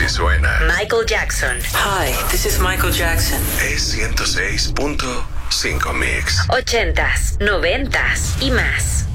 Sí suena. Michael Jackson. Hi, this is Michael Jackson. Es 106.5 Mix. 80s, 90s y más.